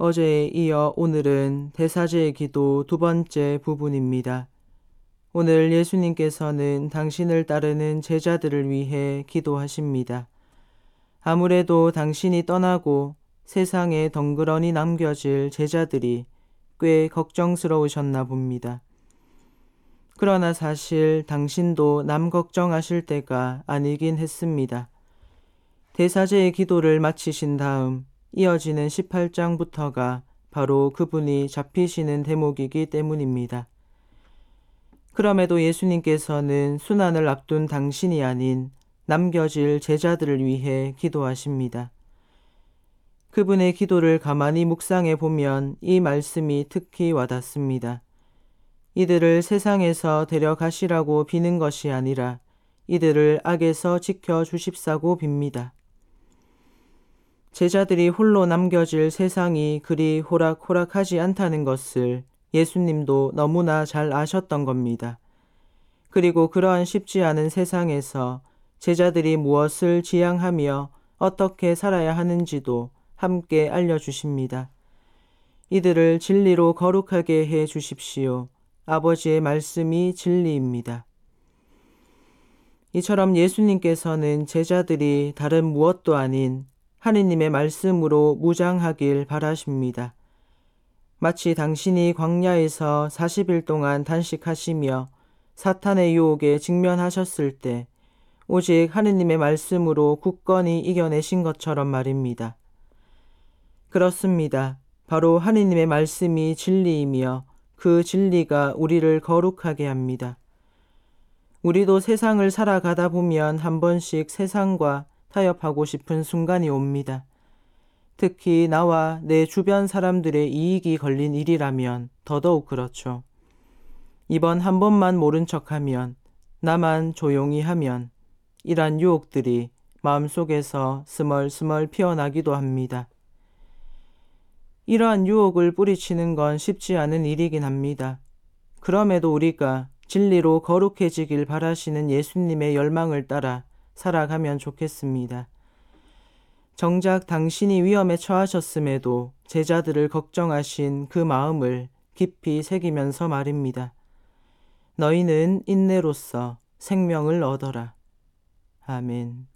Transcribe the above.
어제에 이어 오늘은 대사제의 기도 두 번째 부분입니다. 오늘 예수님께서는 당신을 따르는 제자들을 위해 기도하십니다. 아무래도 당신이 떠나고 세상에 덩그러니 남겨질 제자들이 꽤 걱정스러우셨나 봅니다. 그러나 사실 당신도 남 걱정하실 때가 아니긴 했습니다. 대사제의 기도를 마치신 다음 이어지는 18장부터가 바로 그분이 잡히시는 대목이기 때문입니다. 그럼에도 예수님께서는 순환을 앞둔 당신이 아닌 남겨질 제자들을 위해 기도하십니다. 그분의 기도를 가만히 묵상해 보면 이 말씀이 특히 와닿습니다. 이들을 세상에서 데려가시라고 비는 것이 아니라 이들을 악에서 지켜주십사고 빕니다. 제자들이 홀로 남겨질 세상이 그리 호락호락하지 않다는 것을 예수님도 너무나 잘 아셨던 겁니다. 그리고 그러한 쉽지 않은 세상에서 제자들이 무엇을 지향하며 어떻게 살아야 하는지도 함께 알려주십니다. 이들을 진리로 거룩하게 해 주십시오. 아버지의 말씀이 진리입니다. 이처럼 예수님께서는 제자들이 다른 무엇도 아닌 하느님의 말씀으로 무장하길 바라십니다. 마치 당신이 광야에서 40일 동안 단식하시며 사탄의 유혹에 직면하셨을 때 오직 하느님의 말씀으로 굳건히 이겨내신 것처럼 말입니다. 그렇습니다. 바로 하느님의 말씀이 진리이며 그 진리가 우리를 거룩하게 합니다. 우리도 세상을 살아가다 보면 한 번씩 세상과 타협하고 싶은 순간이 옵니다. 특히 나와 내 주변 사람들의 이익이 걸린 일이라면 더더욱 그렇죠. 이번 한 번만 모른 척하면, 나만 조용히 하면 이란 유혹들이 마음속에서 스멀스멀 피어나기도 합니다. 이러한 유혹을 뿌리치는 건 쉽지 않은 일이긴 합니다. 그럼에도 우리가 진리로 거룩해지길 바라시는 예수님의 열망을 따라 살아가면 좋겠습니다. 정작 당신이 위험에 처하셨음에도 제자들을 걱정하신 그 마음을 깊이 새기면서 말입니다. 너희는 인내로써 생명을 얻어라. 아멘.